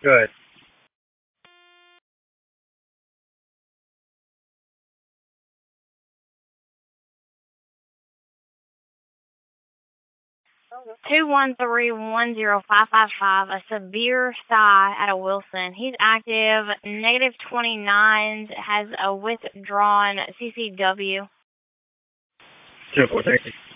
Good. 213-10555, a severe sigh out of Wilson. He's active, negative 29, has a withdrawn CCW. 2-4, thank you.